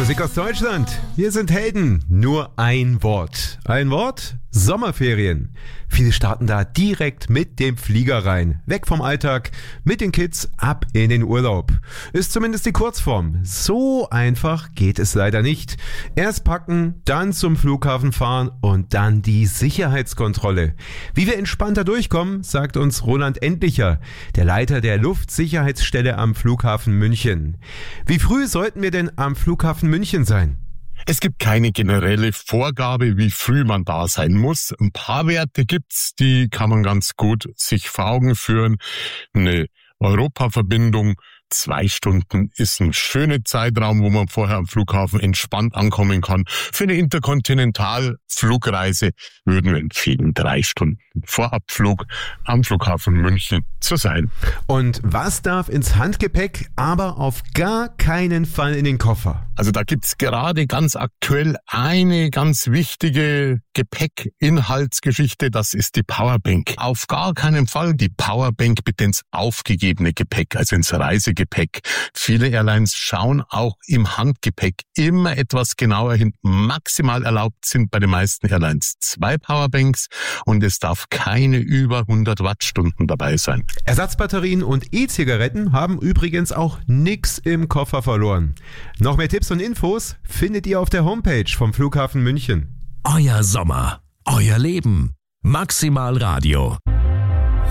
Musik aus Deutschland. Wir sind Helden. Nur ein Wort. Ein Wort? Sommerferien. Viele starten da direkt mit dem Flieger rein. Weg vom Alltag, mit den Kids ab in den Urlaub. Ist zumindest die Kurzform. So einfach geht es leider nicht. Erst packen, dann zum Flughafen fahren und dann die Sicherheitskontrolle. Wie wir entspannter durchkommen, sagt uns Roland Endlicher, der Leiter der Luftsicherheitsstelle am Flughafen München. Wie früh sollten wir denn am Flughafen München sein? Es gibt keine generelle Vorgabe, wie früh man da sein muss. Ein paar Werte gibt's, die kann man ganz gut sich vor Augen führen. Eine Europaverbindung, 2 Stunden ist ein schöner Zeitraum, wo man vorher am Flughafen entspannt ankommen kann. Für eine Interkontinentalflugreise würden wir empfehlen, 3 Stunden vor Abflug am Flughafen München zu sein. Und was darf ins Handgepäck, aber auf gar keinen Fall in den Koffer? Also da gibt's gerade ganz aktuell eine ganz wichtige Gepäck-Inhaltsgeschichte, das ist die Powerbank. Auf gar keinen Fall die Powerbank bitte ins aufgegebene Gepäck, also ins Reisegepäck. Viele Airlines schauen auch im Handgepäck immer etwas genauer hin. Maximal erlaubt sind bei den meisten Airlines 2 Powerbanks und es darf keine über 100 Wattstunden dabei sein. Ersatzbatterien und E-Zigaretten haben übrigens auch nix im Koffer verloren. Noch mehr Tipps und Infos findet ihr auf der Homepage vom Flughafen München. Euer Sommer, euer Leben. Maximal Radio.